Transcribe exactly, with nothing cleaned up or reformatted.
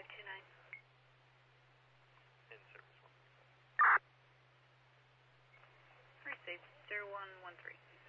five two nine. In service one. Received, zero one one three.